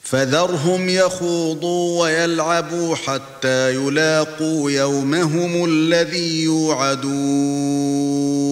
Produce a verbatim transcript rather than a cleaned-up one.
فَذَرْهُمْ يَخُوضُوا وَيَلْعَبُوا حَتَّى يُلاقُوا يَوْمَهُمُ الَّذِي يُوعَدُونَ